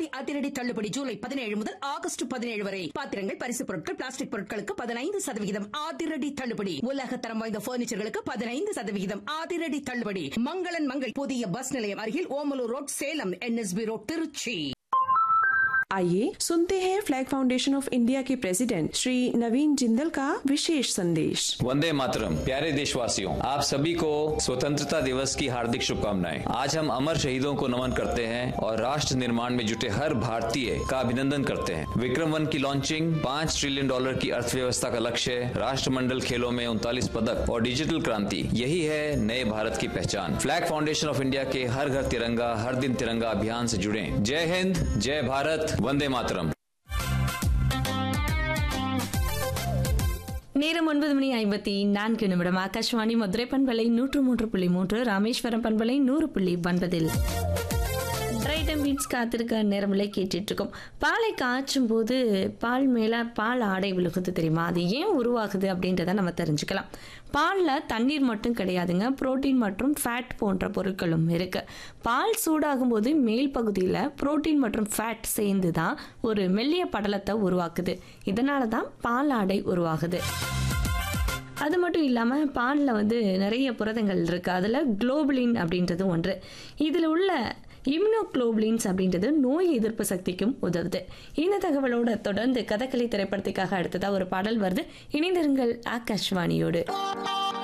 ஆடி அதிரடி தள்ளுபடி ஜூலை 17 முதல் ஆகஸ்ட் 17 வரை. பாத்திரங்கள், பரிசு பொருட்கள், பிளாஸ்டிக் பொருட்களுக்கு 15% அதிரடி தள்ளுபடி. உலக தரம் வாய்ந்த பர்னிச்சர்களுக்கு 15% அதிரடி தள்ளுபடி. மங்களன் மங்கள் புதிய பஸ் நிலையம் அருகில் Omalur road, Salem. NSB road, Trichy. आइए सुनते हैं फ्लैग फाउंडेशन ऑफ इंडिया के प्रेसिडेंट श्री नवीन जिंदल का विशेष संदेश। वंदे मातरम। प्यारे देशवासियों, आप सभी को स्वतंत्रता दिवस की हार्दिक शुभकामनाएं। आज हम अमर शहीदों को नमन करते हैं और राष्ट्र निर्माण में जुटे हर भारतीय का अभिनंदन करते हैं। विक्रम 1 की लॉन्चिंग, $5 ट्रिलियन की अर्थव्यवस्था का लक्ष्य, राष्ट्रमंडल खेलों में 39 पदक और डिजिटल क्रांति, यही है नए भारत की पहचान। फ्लैग फाउंडेशन ऑफ इंडिया के हर घर तिरंगा, हर दिन तिरंगा अभियान से जुड़े। जय हिंद, जय भारत, वंदे मातरम। நேரம் 9:54 ஆகாஷ்வாணி மதுரை பண்பலை 103.3, ராமேஸ்வரம் பண்பலை 100.9. காத்திருக்க நேரமில்லை கேட்டுட்டு இருக்கோம். பாலை காய்ச்சும் போது பால் மேல பால் ஆடை விழுகுது தெரியுமா? அது ஏன் உருவாகுது அப்படின்றத நம்ம தெரிஞ்சுக்கலாம். பாலில் தண்ணீர் மட்டும் கிடையாதுங்க, புரோட்டீன் மற்றும் ஃபேட் போன்ற பொருட்களும் இருக்கு. பால் சூடாகும் போது மேல் பகுதியில் புரோட்டீன் மற்றும் ஃபேட் சேர்ந்து தான் ஒரு மெல்லிய படலத்தை உருவாக்குது. இதனால தான் பால் ஆடை உருவாகுது. அது மட்டும் இல்லாமல் பாலில் நிறைய புரதங்கள் இருக்குது. அதில் குளோபுலின் அப்படின்றது ஒன்று. இதில் உள்ள இம்யூனோகுளோபுலின்ஸ் அப்படின்றது நோய் எதிர்ப்பு சக்திக்கும் உதவுது. இந்த தகவலோட தொடர்ந்து கதகளி திரைப்படத்துக்காக அடுத்ததாக ஒரு பாடல் வருது. இணைந்திருங்கள் ஆகாஷ்வாணியோடு.